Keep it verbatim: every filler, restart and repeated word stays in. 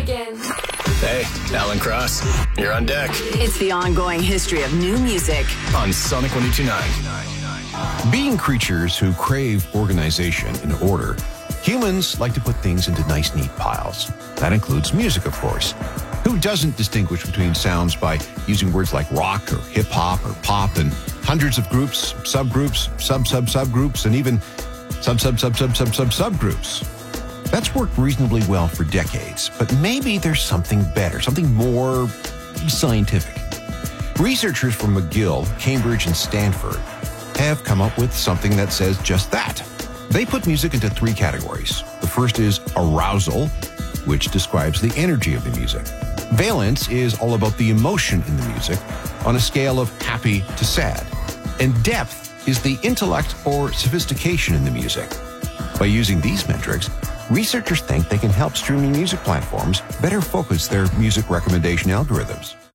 begin. Hey, Alan Cross, you're on deck. It's the ongoing history of new music on Sonic one oh two point nine. Being creatures who crave organization and order, humans like to put things into nice, neat piles. That includes music, of course. Who doesn't distinguish between sounds by using words like rock or hip-hop or pop and hundreds of groups, subgroups, sub-sub-subgroups, and even sub-sub-sub-sub-sub-sub-subgroups? That's worked reasonably well for decades, but maybe there's something better, something more scientific. Researchers from McGill, Cambridge, and Stanford have come up with something that says just that. They put music into three categories. The first is arousal, which describes the energy of the music. Valence is all about the emotion in the music on a scale of happy to sad. And depth is the intellect or sophistication in the music. By using these metrics, researchers think they can help streaming music platforms better focus their music recommendation algorithms.